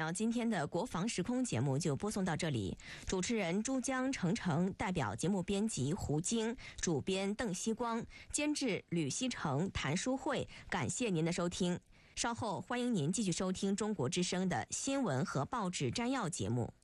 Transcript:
那今天的国防时空节目就播送到这里，主持人珠江程程，代表节目编辑胡晶，主编邓希光，监制吕希成、谭淑慧，感谢您的收听。稍后欢迎您继续收听中国之声的新闻和报纸摘要节目。